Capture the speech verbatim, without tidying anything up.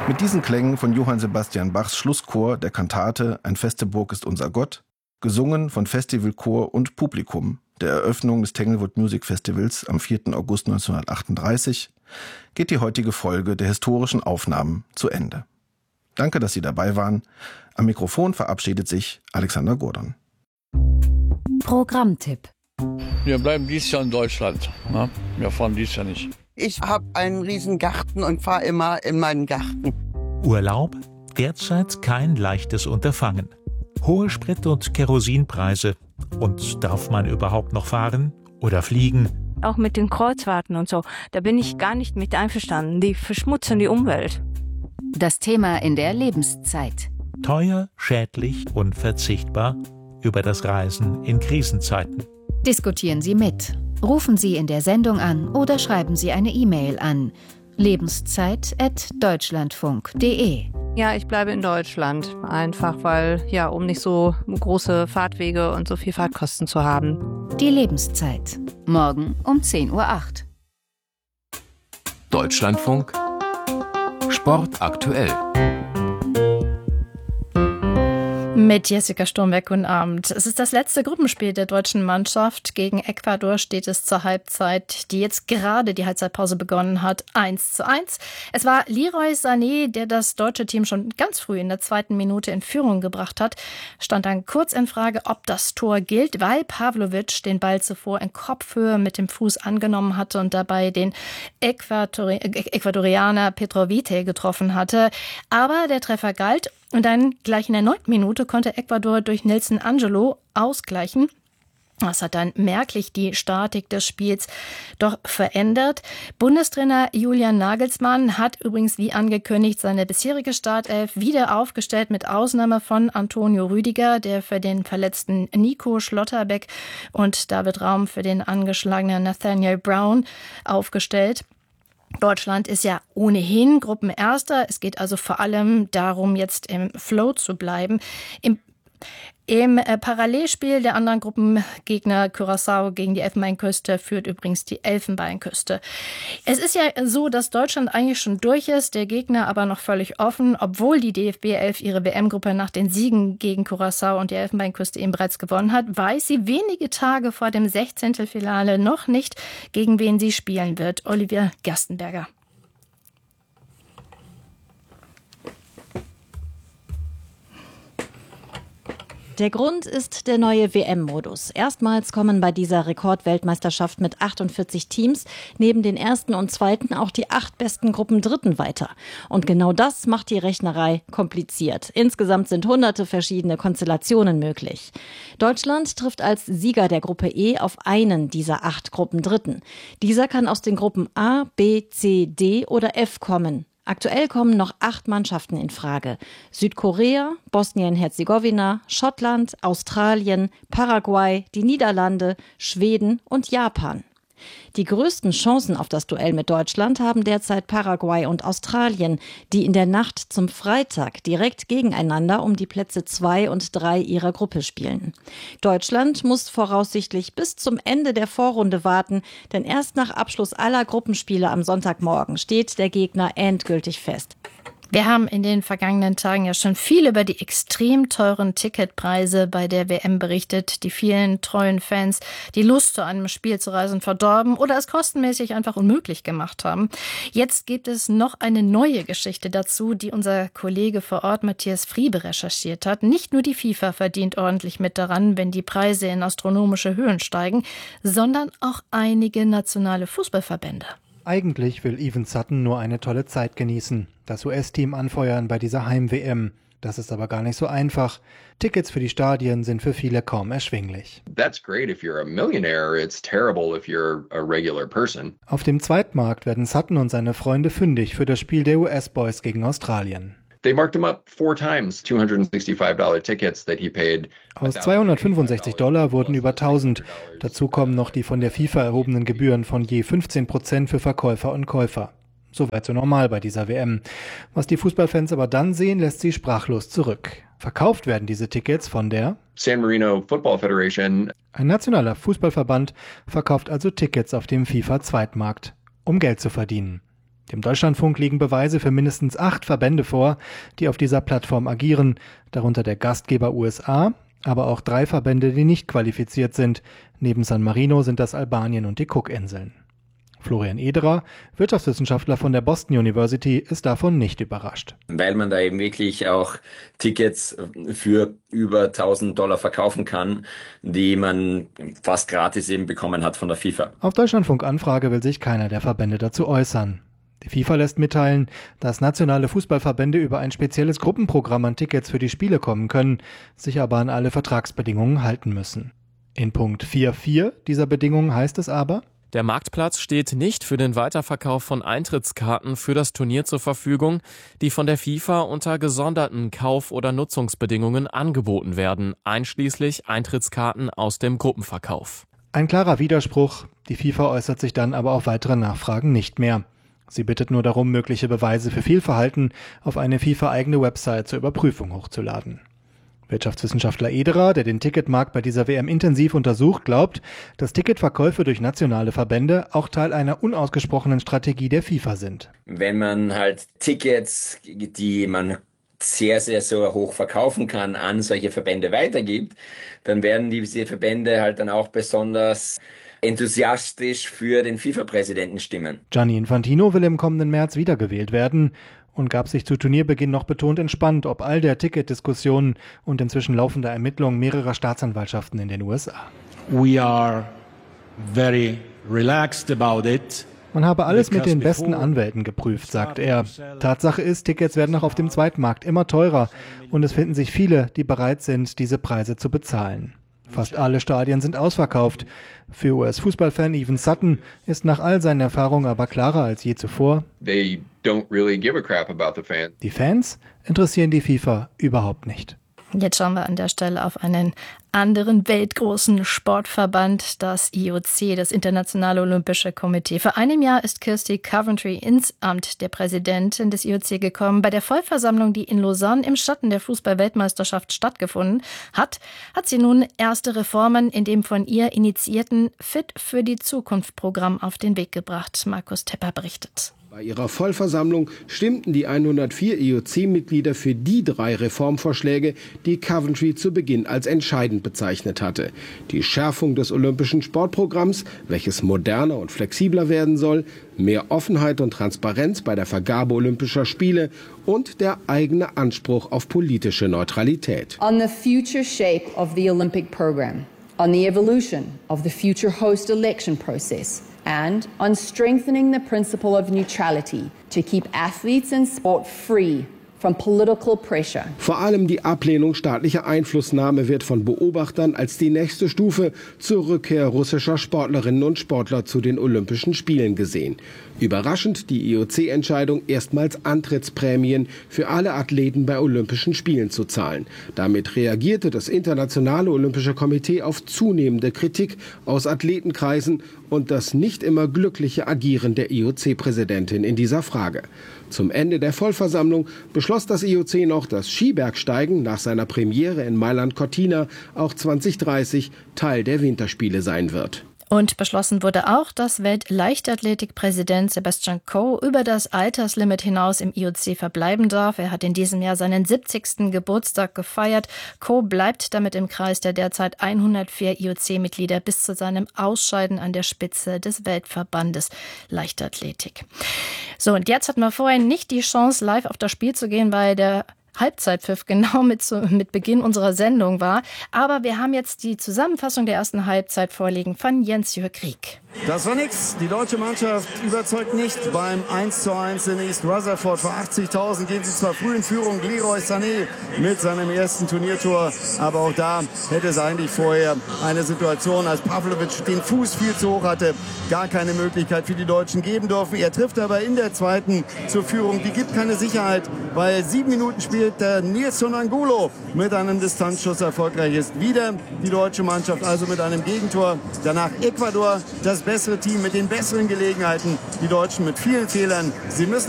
Mit diesen Klängen von Johann Sebastian Bachs Schlusschor der Kantate Ein feste Burg ist unser Gott, gesungen von Festivalchor und Publikum der Eröffnung des Tanglewood Music Festivals am vierten August neunzehnhundertachtunddreißig, geht die heutige Folge der historischen Aufnahmen zu Ende. Danke, dass Sie dabei waren. Am Mikrofon verabschiedet sich Alexander Gordon. Programmtipp. Wir bleiben dieses Jahr in Deutschland. Ne? Wir fahren dieses Jahr nicht. Ich habe einen riesen Garten und fahre immer in meinen Garten. Urlaub? Derzeit kein leichtes Unterfangen. Hohe Sprit- und Kerosinpreise. Und darf man überhaupt noch fahren oder fliegen? Auch mit den Kreuzfahrten und so, da bin ich gar nicht mit einverstanden. Die verschmutzen die Umwelt. Das Thema in der Lebenszeit. Teuer, schädlich, unverzichtbar über das Reisen in Krisenzeiten. Diskutieren Sie mit. Rufen Sie in der Sendung an oder schreiben Sie eine E-Mail an lebenszeit at deutschlandfunk punkt de. Ja, ich bleibe in Deutschland. Einfach weil, ja, um nicht so große Fahrtwege und so viel Fahrtkosten zu haben. Die Lebenszeit. Morgen um zehn Uhr acht. Deutschlandfunk Sport aktuell. Mit Jessica Sturmbeck, guten Abend. Es ist das letzte Gruppenspiel der deutschen Mannschaft. Gegen Ecuador steht es zur Halbzeit, die jetzt gerade die Halbzeitpause begonnen hat, eins zu eins. Es war Leroy Sané, der das deutsche Team schon ganz früh in der zweiten Minute in Führung gebracht hat. Stand dann kurz in Frage, ob das Tor gilt, weil Pavlovic den Ball zuvor in Kopfhöhe mit dem Fuß angenommen hatte und dabei den Äquatori- Ecuadorianer Petrovite getroffen hatte. Aber der Treffer galt. Und dann gleich in der neunten Minute konnte Ecuador durch Nelson Angelo ausgleichen. Das hat dann merklich die Statik des Spiels doch verändert. Bundestrainer Julian Nagelsmann hat übrigens wie angekündigt seine bisherige Startelf wieder aufgestellt, mit Ausnahme von Antonio Rüdiger, der für den verletzten Nico Schlotterbeck und David Raum für den angeschlagenen Nathaniel Brown aufgestellt. Deutschland ist ja ohnehin Gruppenerster. Es geht also vor allem darum, jetzt im Flow zu bleiben. Im Im Parallelspiel der anderen Gruppengegner Curaçao gegen die Elfenbeinküste führt übrigens die Elfenbeinküste. Es ist ja so, dass Deutschland eigentlich schon durch ist, der Gegner aber noch völlig offen, obwohl die D F B elf ihre W M-Gruppe nach den Siegen gegen Curaçao und die Elfenbeinküste eben bereits gewonnen hat, weiß sie wenige Tage vor dem Sechzehntelfinale noch nicht, gegen wen sie spielen wird. Oliver Gerstenberger. Der Grund ist der neue W M-Modus. Erstmals kommen bei dieser Rekordweltmeisterschaft mit achtundvierzig Teams neben den ersten und zweiten auch die acht besten Gruppen Dritten weiter. Und genau das macht die Rechnerei kompliziert. Insgesamt sind hunderte verschiedene Konstellationen möglich. Deutschland trifft als Sieger der Gruppe E auf einen dieser acht Gruppen Dritten. Dieser kann aus den Gruppen A, B, C, D oder F kommen. Aktuell kommen noch acht Mannschaften in Frage. Südkorea, Bosnien-Herzegowina, Schottland, Australien, Paraguay, die Niederlande, Schweden und Japan. Die größten Chancen auf das Duell mit Deutschland haben derzeit Paraguay und Australien, die in der Nacht zum Freitag direkt gegeneinander um die Plätze zwei und drei ihrer Gruppe spielen. Deutschland muss voraussichtlich bis zum Ende der Vorrunde warten, denn erst nach Abschluss aller Gruppenspiele am Sonntagmorgen steht der Gegner endgültig fest. Wir haben in den vergangenen Tagen ja schon viel über die extrem teuren Ticketpreise bei der W M berichtet, die vielen treuen Fans die Lust zu einem Spiel zu reisen verdorben oder es kostenmäßig einfach unmöglich gemacht haben. Jetzt gibt es noch eine neue Geschichte dazu, die unser Kollege vor Ort Matthias Friebe recherchiert hat. Nicht nur die FIFA verdient ordentlich mit daran, wenn die Preise in astronomische Höhen steigen, sondern auch einige nationale Fußballverbände. Eigentlich will Evan Sutton nur eine tolle Zeit genießen, das U S-Team anfeuern bei dieser Heim-W M. Das ist aber gar nicht so einfach. Tickets für die Stadien sind für viele kaum erschwinglich. That's great if you're a millionaire. It's terrible if you're a regular person. Auf dem Zweitmarkt werden Sutton und seine Freunde fündig für das Spiel der U S-Boys gegen Australien. They marked him up four times, two hundred sixty-five dollars tickets that he paid. Aus zweihundertfünfundsechzig Dollar wurden über tausend. Dazu kommen noch die von der FIFA erhobenen Gebühren von je fünfzehn Prozent für Verkäufer und Käufer. Soweit so normal bei dieser W M. Was die Fußballfans aber dann sehen, lässt sie sprachlos zurück. Verkauft werden diese Tickets von der San Marino Football Federation. Ein nationaler Fußballverband verkauft also Tickets auf dem FIFA-Zweitmarkt, um Geld zu verdienen. Dem Deutschlandfunk liegen Beweise für mindestens acht Verbände vor, die auf dieser Plattform agieren, darunter der Gastgeber U S A, aber auch drei Verbände, die nicht qualifiziert sind. Neben San Marino sind das Albanien und die Cookinseln. Florian Ederer, Wirtschaftswissenschaftler von der Boston University, ist davon nicht überrascht. Weil man da eben wirklich auch Tickets für über tausend Dollar verkaufen kann, die man fast gratis eben bekommen hat von der FIFA. Auf Deutschlandfunk-Anfrage will sich keiner der Verbände dazu äußern. Die FIFA lässt mitteilen, dass nationale Fußballverbände über ein spezielles Gruppenprogramm an Tickets für die Spiele kommen können, sich aber an alle Vertragsbedingungen halten müssen. In Punkt vier Punkt vier dieser Bedingungen heißt es aber: Der Marktplatz steht nicht für den Weiterverkauf von Eintrittskarten für das Turnier zur Verfügung, die von der FIFA unter gesonderten Kauf- oder Nutzungsbedingungen angeboten werden, einschließlich Eintrittskarten aus dem Gruppenverkauf. Ein klarer Widerspruch. Die FIFA äußert sich dann aber auf weitere Nachfragen nicht mehr. Sie bittet nur darum, mögliche Beweise für Fehlverhalten auf eine FIFA-eigene Website zur Überprüfung hochzuladen. Wirtschaftswissenschaftler Ederer, der den Ticketmarkt bei dieser W M intensiv untersucht, glaubt, dass Ticketverkäufe durch nationale Verbände auch Teil einer unausgesprochenen Strategie der FIFA sind. Wenn man halt Tickets, die man sehr, sehr so hoch verkaufen kann, an solche Verbände weitergibt, dann werden diese Verbände halt dann auch besonders enthusiastisch für den FIFA-Präsidenten stimmen. Gianni Infantino will im kommenden März wiedergewählt werden und gab sich zu Turnierbeginn noch betont entspannt, ob all der Ticketdiskussionen und inzwischen laufender Ermittlungen mehrerer Staatsanwaltschaften in den U S A. We are very relaxed about it. Man habe alles mit den besten Anwälten geprüft, sagt er. Tatsache ist, Tickets werden auch auf dem Zweitmarkt immer teurer und es finden sich viele, die bereit sind, diese Preise zu bezahlen. Fast alle Stadien sind ausverkauft. Für U S-Fußballfan Evan Sutton ist nach all seinen Erfahrungen aber klarer als je zuvor: They don't really give a crap about the fans. Die Fans interessieren die FIFA überhaupt nicht. Jetzt schauen wir an der Stelle auf einen anderen weltgroßen Sportverband, das I O C, das Internationale Olympische Komitee. Vor einem Jahr ist Kirsty Coventry ins Amt der Präsidentin des I O C gekommen. Bei der Vollversammlung, die in Lausanne im Schatten der Fußball-Weltmeisterschaft stattgefunden hat, hat sie nun erste Reformen in dem von ihr initiierten Fit für die Zukunft-Programm auf den Weg gebracht. Markus Tepper berichtet. Bei ihrer Vollversammlung stimmten die hundertvier I O C-Mitglieder für die drei Reformvorschläge, die Coventry zu Beginn als entscheidend bezeichnet hatte. Die Schärfung des olympischen Sportprogramms, welches moderner und flexibler werden soll, mehr Offenheit und Transparenz bei der Vergabe olympischer Spiele und der eigene Anspruch auf politische Neutralität. On the future shape of the Olympic program, on the evolution of the future host election process, and on strengthening the principle of neutrality to keep athletes and sport free from political pressure. Vor allem die Ablehnung staatlicher Einflussnahme wird von Beobachtern als die nächste Stufe zur Rückkehr russischer Sportlerinnen und Sportler zu den Olympischen Spielen gesehen. Überraschend die I O C-Entscheidung, erstmals Antrittsprämien für alle Athleten bei Olympischen Spielen zu zahlen. Damit reagierte das Internationale Olympische Komitee auf zunehmende Kritik aus Athletenkreisen und das nicht immer glückliche Agieren der I O C-Präsidentin in dieser Frage. Zum Ende der Vollversammlung beschloss das I O C noch, dass Skibergsteigen nach seiner Premiere in Mailand-Cortina auch zwanzig dreißig Teil der Winterspiele sein wird. Und beschlossen wurde auch, dass Weltleichtathletikpräsident Sebastian Coe über das Alterslimit hinaus im I O C verbleiben darf. Er hat in diesem Jahr seinen siebzigsten Geburtstag gefeiert. Coe bleibt damit im Kreis der derzeit hundertvier I O C-Mitglieder bis zu seinem Ausscheiden an der Spitze des Weltverbandes Leichtathletik. So, und jetzt hatten wir vorher nicht die Chance, live auf das Spiel zu gehen, weil der Halbzeitpfiff genau mit, zu, mit Beginn unserer Sendung war. Aber wir haben jetzt die Zusammenfassung der ersten Halbzeit vorliegen von Jens-Jürg Rieck. Das war nix. Die deutsche Mannschaft überzeugt nicht beim eins zu eins in East Rutherford. Vor achtzigtausend gehen sie zwar früh in Führung. Leroy Sané mit seinem ersten Turniertor. Aber auch da hätte es eigentlich vorher eine Situation, als Pavlovic den Fuß viel zu hoch hatte, gar keine Möglichkeit für die Deutschen geben dürfen. Er trifft aber in der zweiten zur Führung. Die gibt keine Sicherheit, weil sieben Minuten spielt der Nilsson Angulo mit einem Distanzschuss erfolgreich ist. Wieder die deutsche Mannschaft also mit einem Gegentor. Danach Ecuador, das bessere Team mit den besseren Gelegenheiten. Die Deutschen mit vielen Fehlern. Sie müssen